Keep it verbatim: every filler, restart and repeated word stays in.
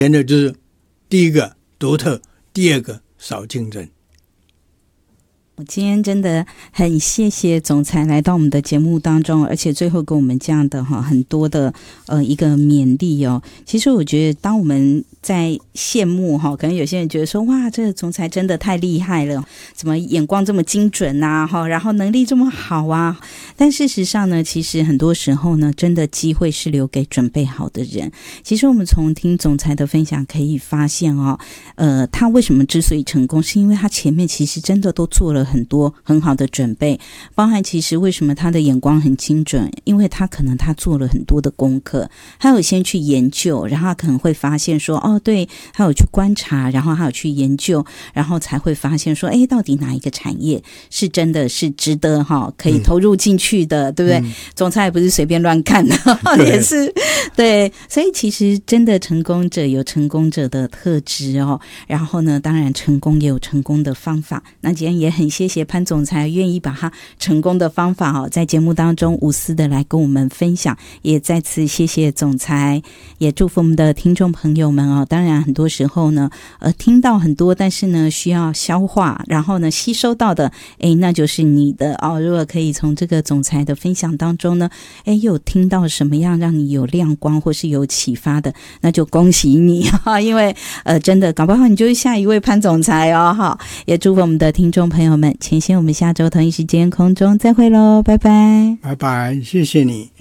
前的就是第一个独特，第二个少竞争。 我今天真的很谢谢总裁来到我们的节目当中，而且最后给我们这样的哈很多的呃一个勉励哦。其实我觉得当我们在羡慕哈，可能有些人觉得说哇，这个总裁真的太厉害了，怎么眼光这么精准啊哈，然后能力这么好啊。但事实上呢，其实很多时候呢，真的机会是留给准备好的人。其实我们从听总裁的分享可以发现哦，呃，他为什么之所以成功，是因为他前面其实真的都做了很多很好的准备，包含其实为什么他的眼光很精准，因为他可能他做了很多的功课，他有先去研究，然后他可能会发现说哦，对，他有去观察，然后他有去研究，然后才会发现说哎，到底哪一个产业是真的是值得哈可以投入进去的、嗯、对不对、嗯、总裁也不是随便乱看的也是对，所以其实真的成功者有成功者的特质哦，然后呢当然成功也有成功的方法。那今天也很谢谢潘总裁愿意把他成功的方法哦，在节目当中无私的来跟我们分享，也再次谢谢总裁，也祝福我们的听众朋友们哦。当然很多时候呢呃，听到很多，但是呢需要消化，然后呢吸收到的诶那就是你的哦。如果可以从这个总裁的分享当中呢诶有听到什么样让你有亮光或是有启发的，那就恭喜你哈，因为呃真的搞不好你就是下一位潘总裁哦哈。也祝福我们的听众朋友们，前线我们下周同一时间空中再会咯，拜拜。 拜拜，谢谢你。